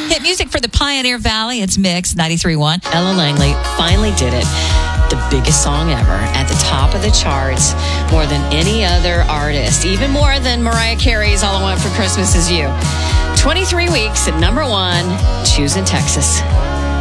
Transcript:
Hit music for the Pioneer Valley. It's Mix 93.1. Ella Langley finally did it. The biggest song ever at the top of the charts, more than any other artist, even more than Mariah Carey's All I Want for Christmas Is You. 23 weeks at number one, Choosing Texas.